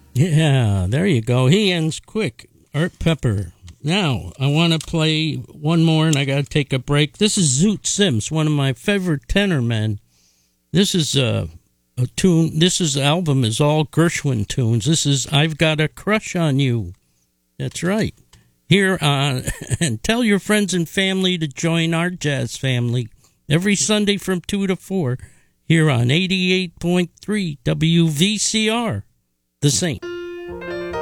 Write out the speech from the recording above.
Yeah, there you go. He ends quick. Art Pepper. Now, I want to play one more, and I got to take a break. This is Zoot Sims, one of my favorite tenor men. This is a tune. This album is all Gershwin tunes. This is I've Got a Crush on You. That's right. Here on, and tell your friends and family to join our jazz family every Sunday from 2 to 4 here on 88.3 WVCR, The Saint.